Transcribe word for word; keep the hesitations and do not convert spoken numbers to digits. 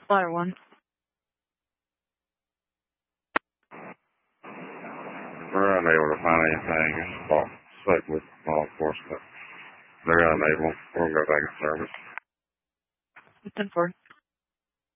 Ladder one. We're unable to find anything. It's about sick with law enforcement. They're unable. We'll go back in service. ten four.